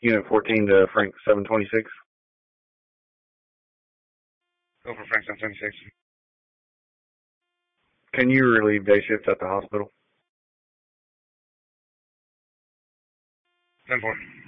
Unit 14 to Frank 726. Go for Frank 726. Can you relieve day shift at the hospital? 10-4.